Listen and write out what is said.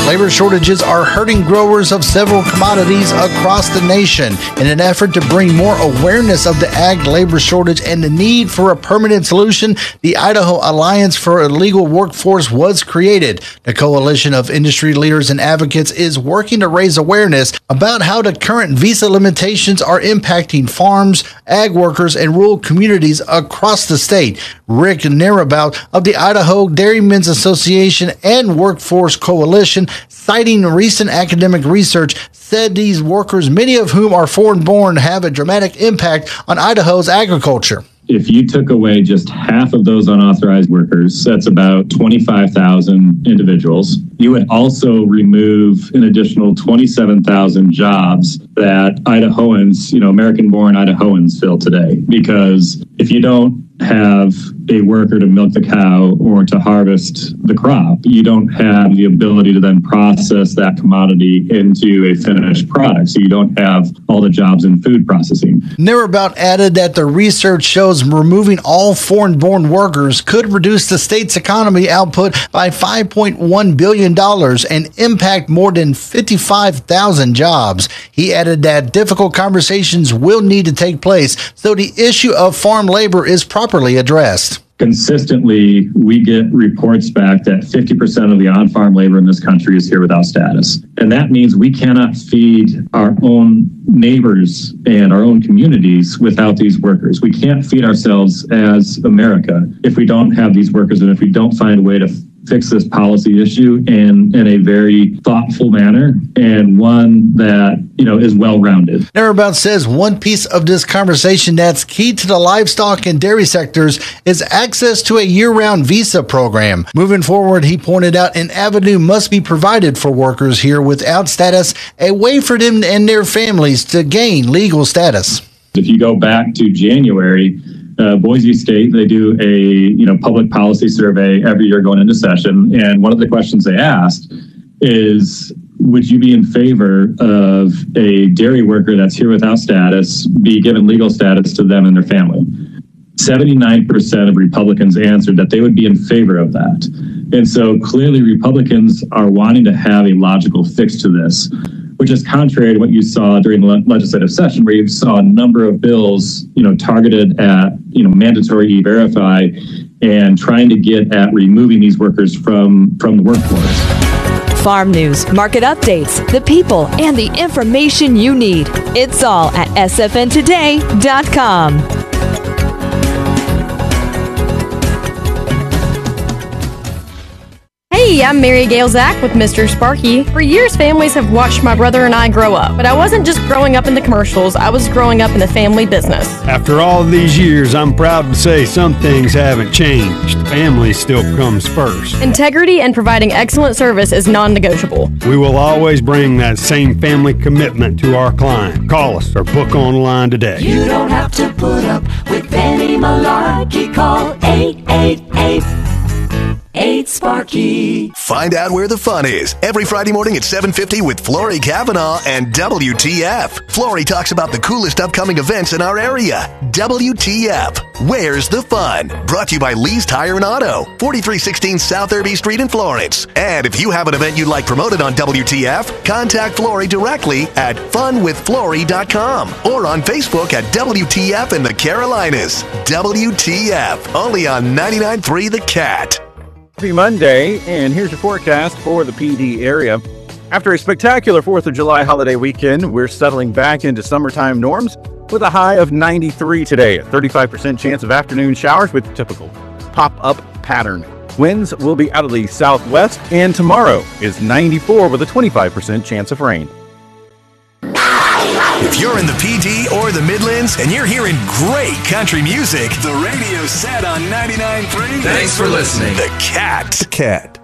Labor shortages are hurting growers of several commodities across the nation. In an effort to bring more awareness of the ag labor shortage and the need for a permanent solution, the Idaho Alliance for a Legal Workforce was created. The coalition of industry leaders and advocates is working to raise awareness about how the current visa limitations are impacting farms, ag workers, and rural communities across the state. Rick Narabout of the Idaho Dairymen's Association and Workforce Coalition, citing recent academic research, said these workers, many of whom are foreign-born, have a dramatic impact on Idaho's agriculture. If you took away just half of those unauthorized workers, that's about 25,000 individuals. You would also remove an additional 27,000 jobs that Idahoans, American-born Idahoans fill today. Because if you don't have a worker to milk the cow or to harvest the crop, you don't have the ability to then process that commodity into a finished product. So you don't have all the jobs in food processing. Narabout added that the research shows removing all foreign-born workers could reduce the state's economy output by $5.1 billion and impact more than 55,000 jobs. He added that difficult conversations will need to take place so the issue of farm labor is properly addressed. Consistently, we get reports back that 50% of the on-farm labor in this country is here without status. And that means we cannot feed our own neighbors and our own communities without these workers. We can't feed ourselves as America if we don't have these workers and if we don't find a way to fix this policy issue in a very thoughtful manner and one that, is well-rounded. Narabout says one piece of this conversation that's key to the livestock and dairy sectors is access to a year-round visa program. Moving forward, he pointed out an avenue must be provided for workers here without status, a way for them and their families to gain legal status. If you go back to January, Boise State, they do a public policy survey every year going into session. And one of the questions they asked is, would you be in favor of a dairy worker that's here without status be given legal status to them and their family? 79% of Republicans answered that they would be in favor of that. And so clearly Republicans are wanting to have a logical fix to this, which is contrary to what you saw during the legislative session, where you saw a number of bills, targeted at, mandatory E-Verify and trying to get at removing these workers from the workforce. Farm news, market updates, the people, and the information you need. It's all at sfntoday.com. Hey, I'm Mary Gail Zach with Mr. Sparky. For years, families have watched my brother and I grow up, but I wasn't just growing up in the commercials, I was growing up in the family business. After all of these years, I'm proud to say some things haven't changed. Family still comes first. Integrity and providing excellent service is non-negotiable. We will always bring that same family commitment to our client. Call us or book online today. You don't have to put up with any malarkey. Call 888-8 Find out where the fun is every Friday morning at 7:50 with Flory Cavanaugh and WTF. Flory talks about the coolest upcoming events in our area. WTF, where's the fun? Brought to you by Lee's Tire and Auto, 4316 South Irby Street in Florence. And if you have an event you'd like promoted on WTF, contact Flory directly at funwithflory.com or on Facebook at WTF in the Carolinas. WTF, only on 99.3 The Cat. Happy Monday, and here's your forecast for the PD area. After a spectacular 4th of July holiday weekend, we're settling back into summertime norms with a high of 93 today, a 35% chance of afternoon showers with typical pop-up pattern. Winds will be out of the southwest, and tomorrow is 94 with a 25% chance of rain. If you're in the PD or the Midlands and you're hearing great country music, the radio's set on 99.3. Thanks for listening. The Cat.